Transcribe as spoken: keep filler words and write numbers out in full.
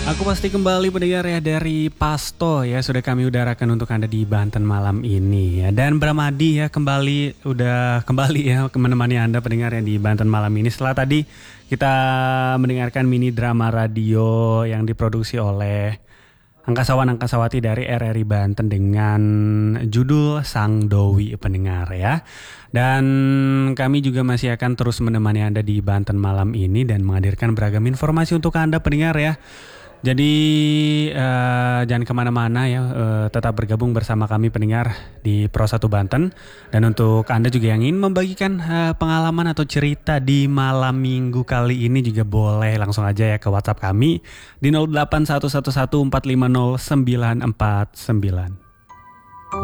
Aku pasti kembali pendengar ya dari Pasto ya, sudah kami udarakan untuk Anda di Banten malam ini ya. Dan Bramadi ya kembali udah kembali ya menemani Anda pendengar yang di Banten malam ini. Setelah tadi kita mendengarkan mini drama radio yang diproduksi oleh Angkasawan Angkasawati dari R R I Banten dengan judul Sang Dowi pendengar ya. Dan kami juga masih akan terus menemani Anda di Banten malam ini dan menghadirkan beragam informasi untuk Anda pendengar ya. Jadi uh, jangan kemana-mana ya, uh, tetap bergabung bersama kami pendengar di Pro satu Banten. Dan untuk Anda juga yang ingin membagikan uh, pengalaman atau cerita di malam minggu kali ini juga boleh langsung aja ya ke WhatsApp kami di nol delapan satu satu satu empat lima nol sembilan empat sembilan.